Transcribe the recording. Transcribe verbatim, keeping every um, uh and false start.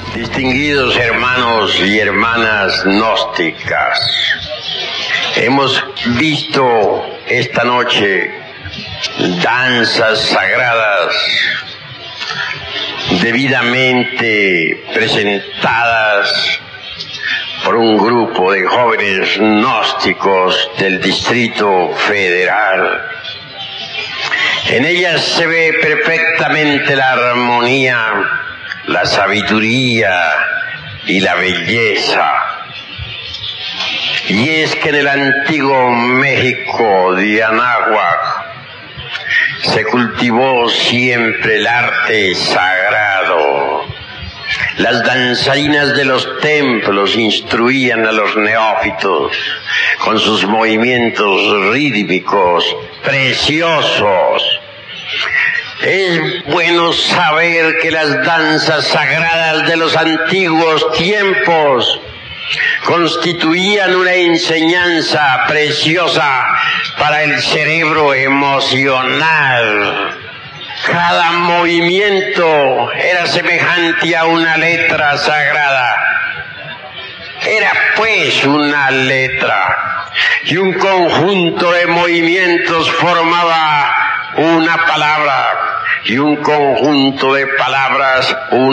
Distinguidos hermanos y hermanas gnósticas, hemos visto esta noche danzas sagradas debidamente presentadas por un grupo de jóvenes gnósticos del Distrito Federal. En ellas se ve perfectamente la armonía, la sabiduría y la belleza. Y es que en el antiguo México de Anáhuac se cultivó siempre el arte sagrado. Las danzarinas de los templos instruían a los neófitos con sus movimientos rítmicos preciosos. Es bueno saber que las danzas sagradas de los antiguos tiempos constituían una enseñanza preciosa para el cerebro emocional. Cada movimiento era semejante a una letra sagrada. Era pues una letra, y un conjunto de movimientos formaba una palabra, y un conjunto de palabras una